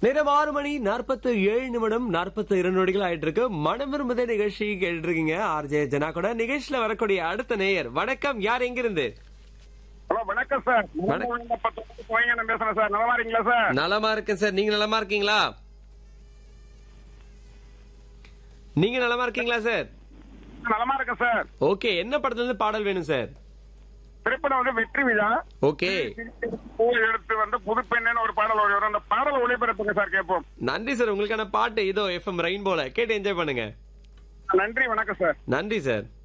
நேரம் 6:47 42 நொடிகள் ஆயிட்டு இருக்கு. மனம் விரும்புதே நிகழ்ச்சி கேட்டு இருக்கீங்க. ஆர்ஜே ஜனா கூட நிகழ்ச்சியில வரக்கூடிய அடுத்த நேயர். வணக்கம், யார் எங்கிருந்து? ஹலோ, வணக்கம் சார். பேசுறேன் சார். நலமா இருக்கீங்களா சார்? நலமா இருக்கேன் சார். நீங்க நலமா இருக்கீங்களா? நீங்க நலமா இருக்கீங்களா சார்? நலமா இருக்கேன் சார். ஓகே, என்ன படத்துல இருந்து பாடல் வேணும் சார்? திரைப்படம் வெற்றி விழா. ஓகே, பூ எடுத்து புதுப்பெண்ணு ஒரு பாடல் வரும். அந்த பாடல் ஒளிபரப்புங்க சார், கேட்போம். நன்றி சார். உங்களுக்கான பாட்டு இதோ FM ரெயின்போல கேட்டு என்ஜாய் பண்ணுங்க. நன்றி, வணக்கம் சார். நன்றி சார்.